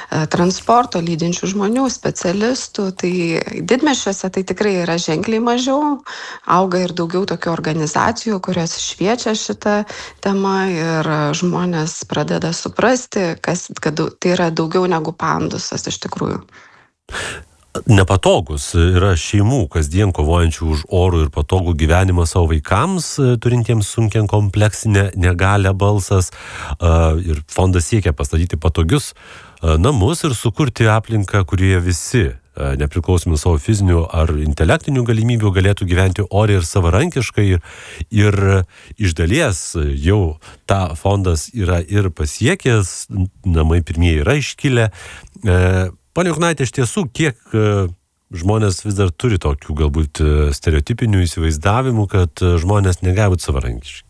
transporto, lydinčių žmonių, specialistų. Tai didmiesčiuose tai tikrai yra ženkliai mažiau. Auga ir daugiau tokių organizacijų, kurios šviečia šitą temą ir žmonės pradeda suprasti, kad tai yra daugiau negu pandusas iš tikrųjų. Nepatogus yra šeimų kasdien kovojančių už orų ir patogų gyvenimą savo vaikams, turintiems sunkią kompleksinę negalią balsas. Ir fondas siekia pastatyti patogius namus ir sukurti aplinką, kurioje visi, nepriklausomai savo fizinių ar intelektinių galimybių, galėtų gyventi oriai ir savarankiškai. Ir iš dalies jau tą fondas yra ir pasiekęs, namai pirmieji yra iškilę. Pone Juknaite, iš tiesų, kiek žmonės vis dar turi tokių galbūt stereotipinių įsivaizdavimų, kad žmonės negali būti savarankiški?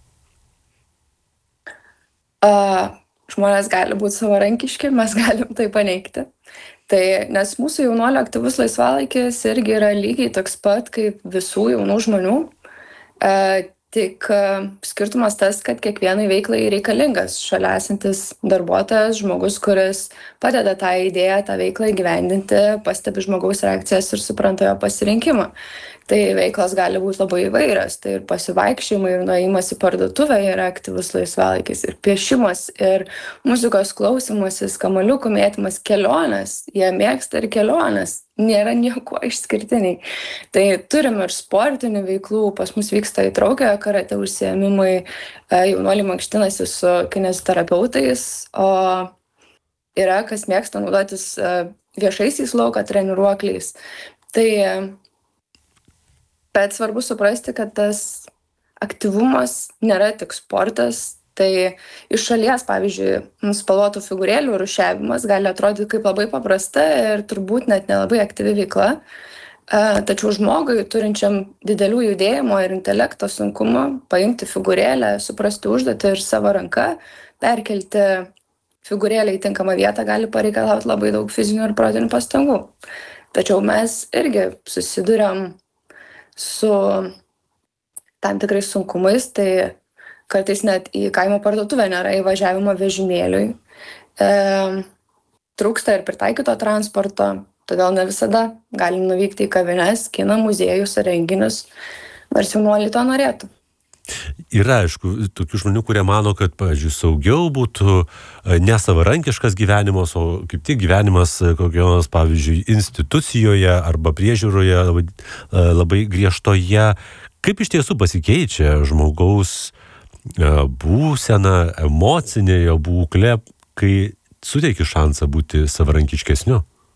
Žmonės gali būti savarankiški, mes galim tai paneigti. Tai, nes mūsų jaunuolio aktyvus laisvalaikis irgi yra lygiai toks pat kaip visų jaunų žmonių. Tik skirtumas tas, kad kiekvienai veiklai reikalingas šalia esantis darbuotojas, žmogus, kuris padeda tą idėją, tą veiklą įgyvendinti, pastebi žmogaus reakcijas ir supranta jo pasirinkimą. Tai veiklos gali būti labai įvairios. Tai ir pasivaikščiojimai, ir nuėjimas į parduotuvę yra aktyvus laisvalaikis, ir piešimas, ir muzikos klausymasis, kamuoliukų mėtymas, kelionės. Jie mėgsta ir kelionės. Nėra nieko išskirtiniai. Tai turim ir sportinių veiklų, pas mus vyksta įtraukiojo karate užsiėmimai, jaunuoliai mankštinasi su kineziterapeutais, o yra, kas mėgsta naudotis viešaisiais lauko treniruokliais. Tai, bet svarbu suprasti, kad tas aktyvumas nėra tik sportas. Tai iš šalies, pavyzdžiui, spalvotų figūrėlių rūšiavimas gali atrodyti kaip labai paprasta ir turbūt net nelabai aktyvi veikla. Tačiau žmogui, turinčiam didelių judėjimo ir intelekto sunkumų, paimti figūrėlę, suprasti užduotį ir savo ranką, perkelti figūrėlę į tinkamą vietą gali pareikalauti labai daug fizinių ir protinių pastangų. Tačiau mes irgi susiduriam su tam tikrais sunkumais, tai kartais net į kaimo parduotuvę nėra įvažiavimo vežimėliui. Trūksta ir pritaikyto transporto, todėl ne visada galim nuvykti į kavines, kiną, muziejus ar renginius, nors jaunuoliai to norėtų. Yra, aišku, tokių žmonių, kurie mano, kad, pavyzdžiui, saugiau būtų nesavarankiškas gyvenimas, o kaip tik gyvenimas kokios, pavyzdžiui, institucijoje arba priežiūroje labai griežtoje. Kaip iš tiesų pasikeičia žmogaus būsena, emocinė jo būklė, kai suteiki šansą būti savarankiškesniu?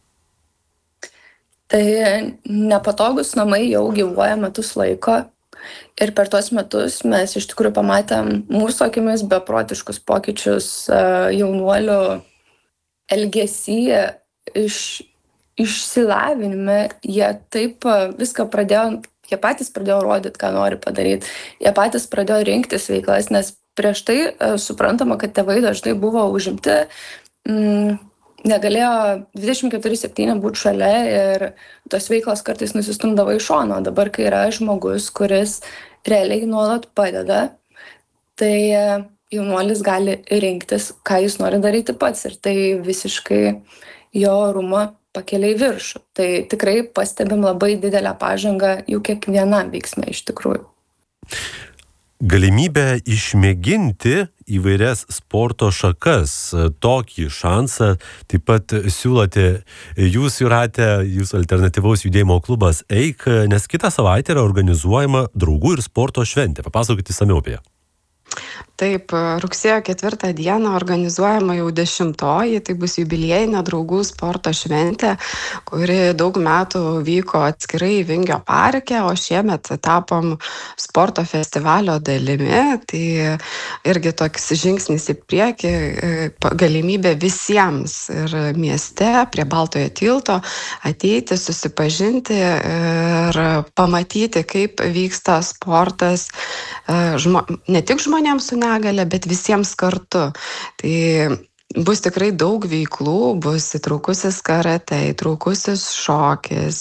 Tai nepatogus namai jau gyvuoja metus laiko ir per tuos metus mes iš tikrųjų pamatėm mūsų akimis beprotiškus pokyčius jaunuolių elgesyje, išsilavinime. Jie taip viską jie patys pradėjo rodyti, ką nori padaryti. Jie patys pradėjo rinktis veiklas, nes prieš tai suprantama, kad tėvai dažnai buvo užimti, negalėjo 24/7 būti šalia ir tos veiklos kartais nusistumdavo į šoną. Dabar, kai yra žmogus, kuris realiai nuolat padeda, tai jaunuolis gali rinktis, ką jis nori daryti pats ir tai visiškai jo orumą pakelia į viršų. Tai tikrai pastebim labai didelę pažangą jau kiekvienam veiksme iš tikrųjų. Galimybę išmėginti įvairias sporto šakas. Tokį šansą taip pat siūlote jūs, Jūrate, jūsų alternatyvaus judėjimo klubas EIK, nes kitą savaitę yra organizuojama draugų ir sporto šventė. Papasakokite išsamiau apie ją. Taip, rugsėjo 4 dieną organizuojama jau 10-oji, tai bus jubiliejinė draugų sporto šventė, kuri daug metų vyko atskirai Vingio parke, o šiemet tapom sporto festivalio dalimi. Tai irgi toks žingsnis į priekį, galimybė visiems ir mieste prie Baltojo tilto ateiti, susipažinti ir pamatyti, kaip vyksta sportas ne tik žmonėms su negalia, bet visiems kartu. Tai bus tikrai daug veiklų, bus įtraukusis karate, įtraukusis šokis,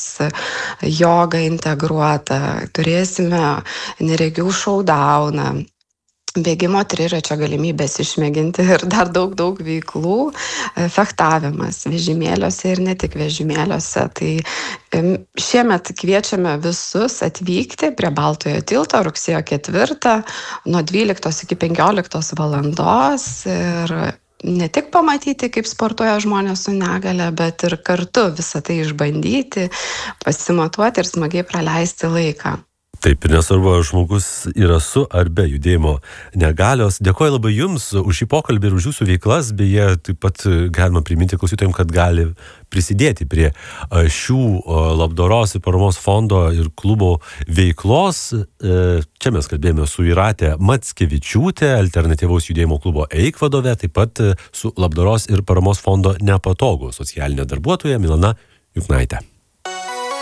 joga integruota, turėsime neregių šaudauną, bėgimo triračio galimybės išmėginti ir dar daug veiklų, fechtavimas vežimėliuose ir ne tik vežimėliuose. Tai šiemet kviečiame visus atvykti prie Baltojo tilto rugsėjo 4 nuo 12 iki 15 valandos ir ne tik pamatyti, kaip sportuoja žmonės su negale, bet ir kartu visą tai išbandyti, pasimatuoti ir smagiai praleisti laiką. Taip, ir nesvarbu, ar žmogus yra su ar be judėjimo negalios. Dėkoju labai Jums už šį pokalbį ir už Jūsų veiklas. Beje, taip pat galima priminti klausytojams, kad gali prisidėti prie šių labdaros ir paramos fondo ir klubo veiklos. Čia mes kalbėjome su Jūrate Mackevičiūte, alternatyvaus judėjimo klubo EIK vadove, taip pat su labdaros ir paramos fondo Nepatogu socialinė darbuotoja Milana Juknaitė.